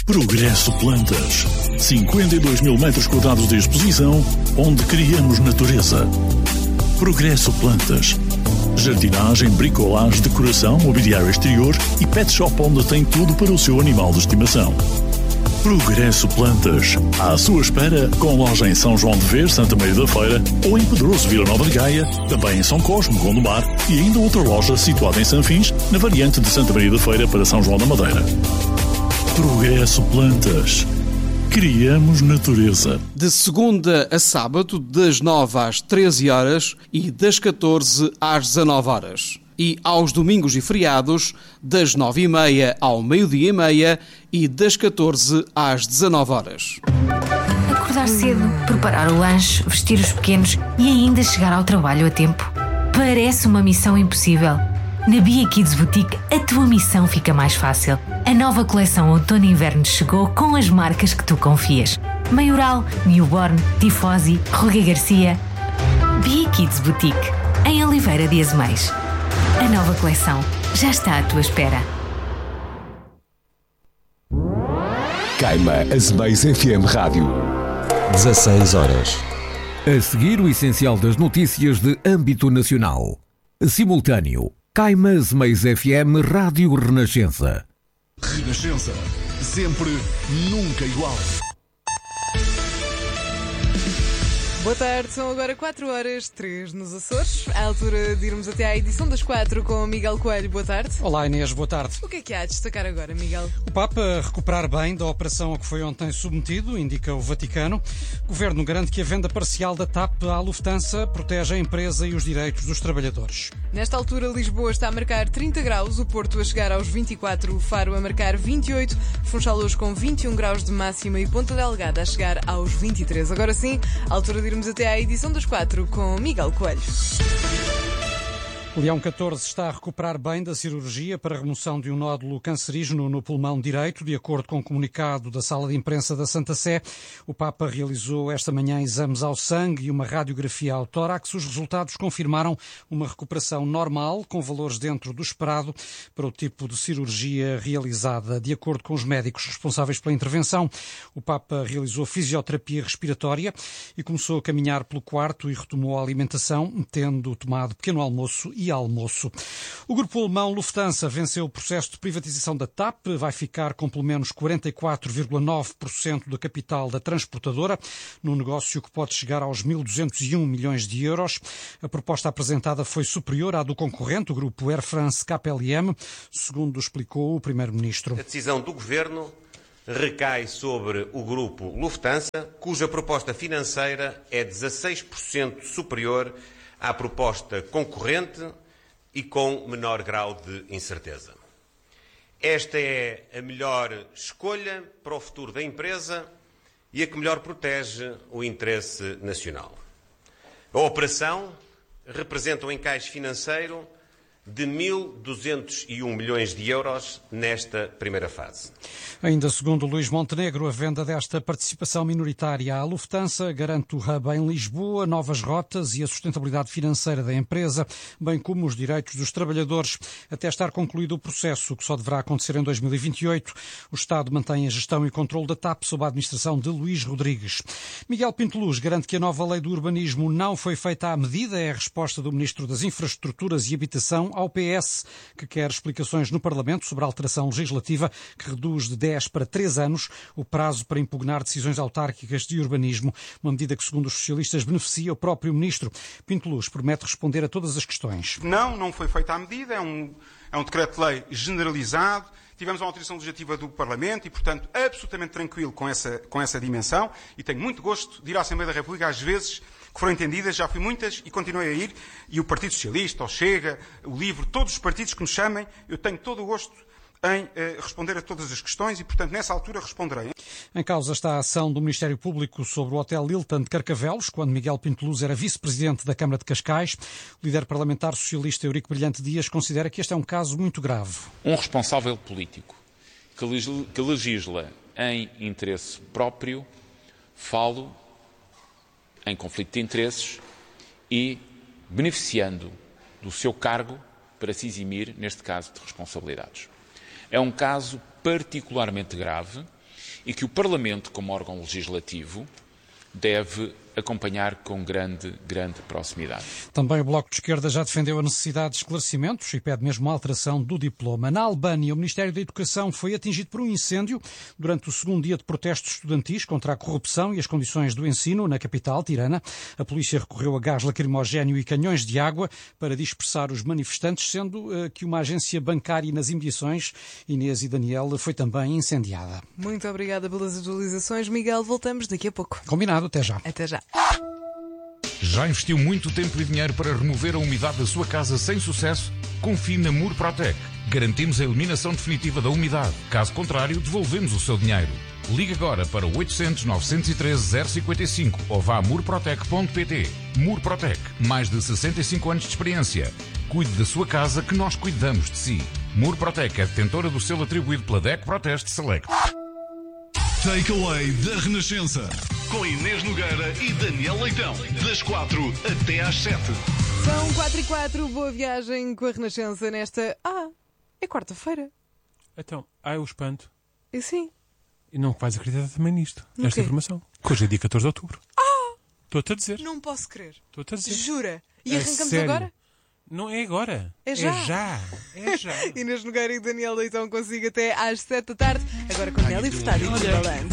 Progresso Plantas. 52 mil metros quadrados de exposição, onde criamos natureza. Progresso Plantas. Jardinagem, bricolagem, decoração, mobiliário exterior e pet shop onde tem tudo para o seu animal de estimação. Progresso Plantas. À sua espera, com loja em São João de Ver, Santa Maria da Feira, ou em Pedroso, Vila Nova de Gaia, também em São Cosme, Gondomar, e ainda outra loja situada em Sanfins, na variante de Santa Maria da Feira para São João da Madeira. Progresso Plantas. Criamos natureza. De segunda a sábado, das 9 às 13 horas e das 14 às 19 horas. E aos domingos e feriados, das 9h30 ao meio-dia e meia e das 14 às 19 horas. Acordar cedo, preparar o lanche, vestir os pequenos e ainda chegar ao trabalho a tempo. Parece uma missão impossível. Na Bia Kids Boutique, a tua missão fica mais fácil. A nova coleção Outono e Inverno chegou com as marcas que tu confias. Maioral, Newborn, Tifosi, Ruga Garcia. Bia Kids Boutique, em Oliveira de Azeméis. A nova coleção já está à tua espera. Caima Azeméis FM Rádio. 16 horas. A seguir, o essencial das notícias de âmbito nacional. Simultâneo. Caima Azeméis FM Rádio Renascença. Renascença. Sempre, nunca igual. Boa tarde, são agora 4h03 nos Açores. À altura de irmos até à edição das 4 com o Miguel Coelho. Boa tarde. Olá Inês, boa tarde. O que é há de destacar agora, Miguel? O Papa a recuperar bem da operação a que foi ontem submetido, indica o Vaticano. O Governo garante que a venda parcial da TAP à Lufthansa protege a empresa e os direitos dos trabalhadores. Nesta altura, Lisboa está a marcar 30 graus, o Porto a chegar aos 24, o Faro a marcar 28, Funchal hoje com 21 graus de máxima e Ponta Delgada a chegar aos 23. Agora sim, à altura de irmos até à edição das 4 com Miguel Coelho. Leão XIV está a recuperar bem da cirurgia para a remoção de um nódulo cancerígeno no pulmão direito. De acordo com o comunicado da Sala de Imprensa da Santa Sé, o Papa realizou esta manhã exames ao sangue e uma radiografia ao tórax. Os resultados confirmaram uma recuperação normal, com valores dentro do esperado para o tipo de cirurgia realizada. De acordo com os médicos responsáveis pela intervenção, o Papa realizou fisioterapia respiratória e começou a caminhar pelo quarto e retomou a alimentação, tendo tomado pequeno almoço e almoço. O grupo alemão Lufthansa venceu o processo de privatização da TAP, vai ficar com pelo menos 44,9% da capital da transportadora, num negócio que pode chegar aos 1.201 milhões de euros. A proposta apresentada foi superior à do concorrente, o grupo Air France KLM, segundo explicou o primeiro-ministro. A decisão do governo recai sobre o grupo Lufthansa, cuja proposta financeira é 16% superior à proposta concorrente e com menor grau de incerteza. Esta é a melhor escolha para o futuro da empresa e a que melhor protege o interesse nacional. A operação representa um encaixe financeiro de 1.201 milhões de euros nesta primeira fase. Ainda segundo Luís Montenegro, a venda desta participação minoritária à Lufthansa garante o hub em Lisboa, novas rotas e a sustentabilidade financeira da empresa, bem como os direitos dos trabalhadores. Até estar concluído o processo, que só deverá acontecer em 2028, o Estado mantém a gestão e controle da TAP sob a administração de Luís Rodrigues. Miguel Pinteluz garante que a nova lei do urbanismo não foi feita à medida, é a resposta do Ministro das Infraestruturas e Habitação ao PS, que quer explicações no Parlamento sobre a alteração legislativa que reduz de 10 para 3 anos o prazo para impugnar decisões autárquicas de urbanismo, uma medida que, segundo os socialistas, beneficia o próprio Ministro. Pinteluz promete responder a todas as questões. Não foi feita à medida, é um decreto-lei generalizado. Tivemos uma autorização legislativa do Parlamento e, portanto, absolutamente tranquilo com essa dimensão, e tenho muito gosto de ir à Assembleia da República às vezes que foram entendidas, já fui muitas e continuei a ir, e o Partido Socialista, o Chega, o LIVRE, todos os partidos que me chamem, eu tenho todo o gosto em responder a todas as questões e, portanto, nessa altura responderei. Em causa está a ação do Ministério Público sobre o Hotel Hilton de Carcavelos, quando Miguel Pinteluz era vice-presidente da Câmara de Cascais. O líder parlamentar socialista Eurico Brilhante Dias considera que este é um caso muito grave. Um responsável político que legisla em interesse próprio, falo em conflito de interesses e beneficiando do seu cargo para se eximir, neste caso, de responsabilidades. É um caso particularmente grave e que o Parlamento, como órgão legislativo, deve acompanhar com grande proximidade. Também o Bloco de Esquerda já defendeu a necessidade de esclarecimentos e pede mesmo a alteração do diploma. Na Albânia, o Ministério da Educação foi atingido por um incêndio durante o segundo dia de protestos estudantis contra a corrupção e as condições do ensino na capital, Tirana. A polícia recorreu a gás lacrimogéneo e canhões de água para dispersar os manifestantes, sendo que uma agência bancária nas imediações, Inês e Daniel, foi também incendiada. Muito obrigada pelas atualizações, Miguel. Voltamos daqui a pouco. Combinado, até já. Até já. Já investiu muito tempo e dinheiro para remover a umidade da sua casa sem sucesso? Confie na Murprotec. Garantimos a eliminação definitiva da umidade. Caso contrário, devolvemos o seu dinheiro. Ligue agora para 800 913 055 ou vá a murprotec.pt. Murprotec. Mais de 65 anos de experiência. Cuide da sua casa que nós cuidamos de si. Murprotec é detentora do selo atribuído pela DEC Proteste Select. Takeaway da Renascença, com Inês Nogueira e Daniel Leitão, das 4 até às 7. São 4:04, boa viagem com a Renascença nesta... é quarta-feira. Então, eu espanto. E sim. E não vais acreditar também nisto, No nesta quê? informação. Que hoje é dia 14 de outubro. Estou-te a dizer. Não posso crer. Estou-te a dizer. Jura? E A arrancamos sério. agora? Não é agora. É já. É já. Inês Nogueira e Daniel Leitão consigo até às 7 da tarde. Agora com Nelly Furtado e Balanço.